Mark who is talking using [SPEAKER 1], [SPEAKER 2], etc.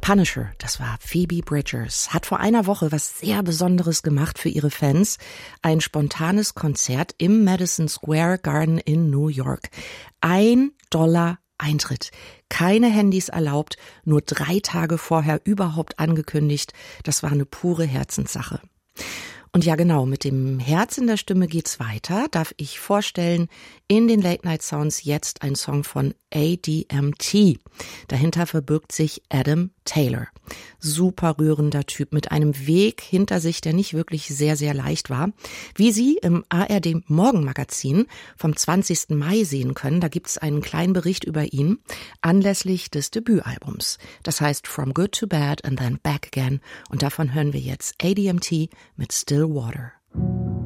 [SPEAKER 1] Punisher, das war Phoebe Bridgers, hat vor einer Woche was sehr Besonderes gemacht für ihre Fans. Ein spontanes Konzert im Madison Square Garden in New York. $1 Eintritt. Keine Handys erlaubt, nur 3 Tage vorher überhaupt angekündigt. Das war eine pure Herzenssache. Und ja genau, mit dem Herz in der Stimme geht's weiter. Darf ich vorstellen, in den Late Night Sounds jetzt ein Song von ADMT. Dahinter verbirgt sich Adam Taylor. Super rührender Typ mit einem Weg hinter sich, der nicht wirklich sehr, sehr leicht war. Wie Sie im ARD Morgenmagazin vom 20. Mai sehen können, da gibt's einen kleinen Bericht über ihn anlässlich des Debütalbums. Das heißt From Good to Bad and Then Back Again. Und davon hören wir jetzt ADMT mit Still Water.